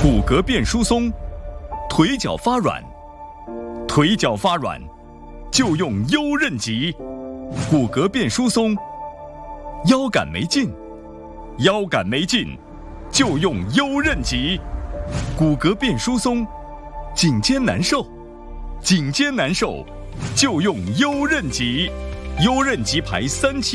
骨骼变疏松，腿脚发软，腿脚发软就用优韧脊。骨骼变疏松，腰杆没劲，腰杆没劲就用优韧脊。骨骼变疏松，颈肩难受，颈肩难受就用优韧脊。优韧脊牌3期。